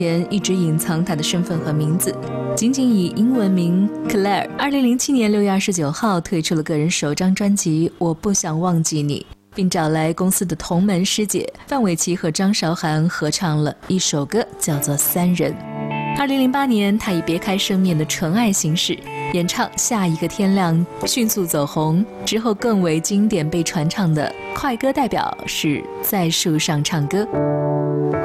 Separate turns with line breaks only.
前一直隐藏她的身份和名字，仅仅以英文名 Claire。2007年6月29号推出了个人首张专辑《我不想忘记你》，并找来公司的同门师姐范玮琪和张韶涵合唱了一首歌，叫做《三人》。2008年，她以别开生面的纯爱形式演唱《下一个天亮》，迅速走红。之后更为经典被传唱的快歌代表是《在树上唱歌》。